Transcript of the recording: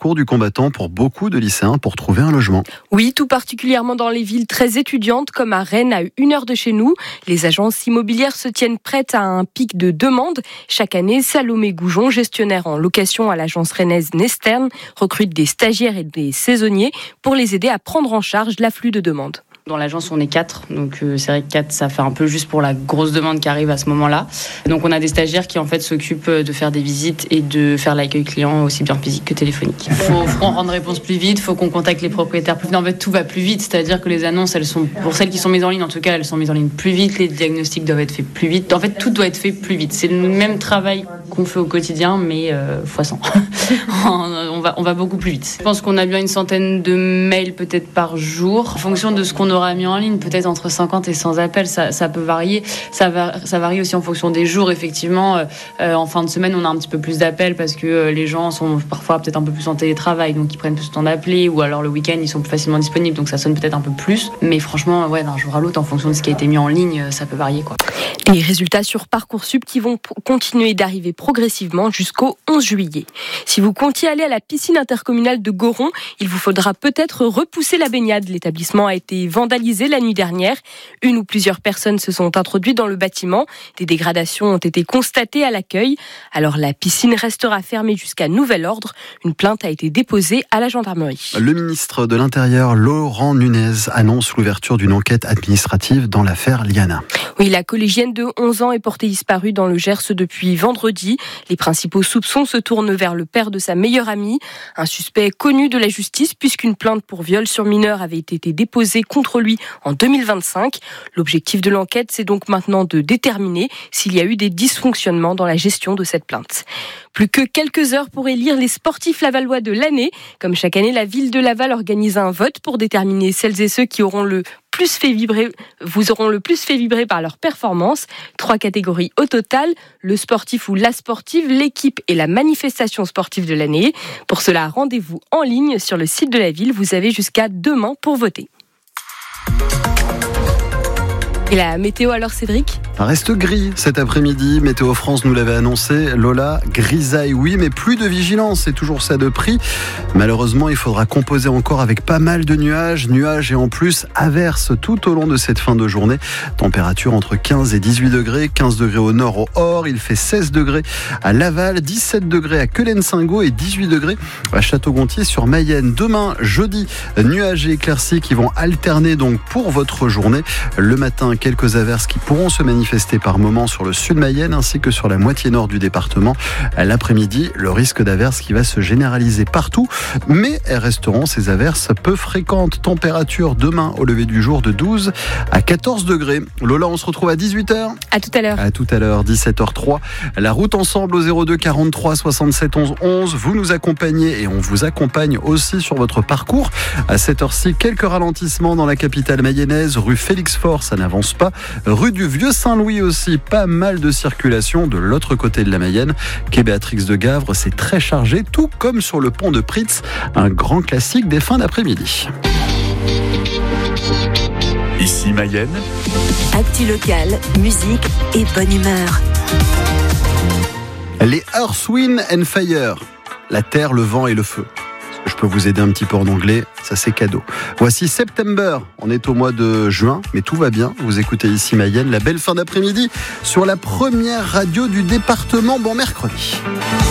parcours du combattant pour beaucoup de lycéens pour trouver un logement. Oui, tout particulièrement dans les villes très étudiantes comme à Rennes, à 1 heure de chez nous. Les agences immobilières se tiennent prêtes à un pic de demande. Chaque année, Salomé Goujon, gestionnaire en location à l'agence rennaise Nestern, recrute des stagiaires et des saisonniers pour les aider à prendre en charge l'afflux de demandes. Dans l'agence, on est 4, donc c'est vrai que 4, ça fait un peu juste pour la grosse demande qui arrive à ce moment-là. Donc on a des stagiaires qui en fait s'occupent de faire des visites et de faire l'accueil client aussi bien physique que téléphonique. Il faut rendre réponse plus vite, il faut qu'on contacte les propriétaires plus vite. En fait, tout va plus vite, c'est-à-dire que les annonces, elles sont, pour celles qui sont mises en ligne, en tout cas, elles sont mises en ligne plus vite, les diagnostics doivent être faits plus vite. En fait, tout doit être fait plus vite. C'est le même travail qu'on fait au quotidien, mais fois 100. on va beaucoup plus vite. Je pense qu'on a bien une centaine de mails peut-être par jour. En fonction de ce qu'on aura mis en ligne, peut-être entre 50 et 100 appels, ça peut varier. Ça varie aussi en fonction des jours, effectivement. En fin de semaine, on a un petit peu plus d'appels parce que les gens sont parfois peut-être un peu plus en télétravail, donc ils prennent plus de temps d'appeler, ou alors le week-end, ils sont plus facilement disponibles, donc ça sonne peut-être un peu plus. Mais franchement, d'un jour à l'autre, en fonction de ce qui a été mis en ligne, ça peut varier, quoi. Les résultats sur Parcoursup qui vont continuer d'arriver progressivement jusqu'au 11 juillet. Si vous comptiez aller à la piscine intercommunale de Goron, il vous faudra peut-être repousser la baignade. L'établissement a été vandalisé la nuit dernière. Une ou plusieurs personnes se sont introduites dans le bâtiment. Des dégradations ont été constatées à l'accueil. Alors la piscine restera fermée jusqu'à nouvel ordre. Une plainte a été déposée à la gendarmerie. Le ministre de l'Intérieur, Laurent Nunez, annonce l'ouverture d'une enquête administrative dans l'affaire Liana. Oui, la collégienne de 11 ans est portée disparue dans le Gers depuis vendredi. Les principaux soupçons se tournent vers le père de sa meilleure amie, un suspect connu de la justice puisqu'une plainte pour viol sur mineur avait été déposée contre lui en 2025. L'objectif de l'enquête, c'est donc maintenant de déterminer s'il y a eu des dysfonctionnements dans la gestion de cette plainte. Plus que quelques heures pour élire les sportifs lavallois de l'année. Comme chaque année, la ville de Laval organise un vote pour déterminer celles et ceux qui auront le plus fait vibrer par leur performance. 3 catégories au total, le sportif ou la sportive, l'équipe et la manifestation sportive de l'année. Pour cela, rendez-vous en ligne sur le site de la ville. Vous avez jusqu'à demain pour voter. Et la météo alors, Cédric ? Ça reste gris cet après-midi. Météo France nous l'avait annoncé. Lola, grisaille, oui, mais plus de vigilance. C'est toujours ça de prix. Malheureusement, il faudra composer encore avec pas mal de nuages. Nuages et en plus, averses tout au long de cette fin de journée. Température entre 15 et 18 degrés. 15 degrés au nord, au Hors. Il fait 16 degrés à Laval, 17 degrés à Quelen-Singot et 18 degrés à Château-Gontier sur Mayenne. Demain, jeudi, nuages et éclaircies qui vont alterner donc pour votre journée. Le matin, quelques averses qui pourront se manifester par moments sur le sud Mayenne ainsi que sur la moitié nord du département. À l'après-midi, le risque d'averses qui va se généraliser partout, mais elles resteront ces averses peu fréquentes. Température demain au lever du jour de 12 à 14 degrés. Lola, on se retrouve à 18h. À tout à l'heure. À tout à l'heure, 17h03. La route ensemble au 02 43 67 11 11. Vous nous accompagnez et on vous accompagne aussi sur votre parcours. À cette heure-ci, quelques ralentissements dans la capitale mayonnaise. Rue Félix-Faure, ça n'avance pas. Rue du Vieux-Saint-Louis aussi, pas mal de circulation de l'autre côté de la Mayenne. Quai Béatrix de Gavre, c'est très chargé, tout comme sur le pont de Pritz, un grand classique des fins d'après-midi. Ici Mayenne. Actu locale, musique et bonne humeur. Les Earth, Wind and Fire. La terre, le vent et le feu. Je peux vous aider un petit peu en anglais, ça c'est cadeau. Voici September, on est au mois de juin, mais tout va bien. Vous écoutez ici Mayenne, la belle fin d'après-midi sur la première radio du département. Bon mercredi.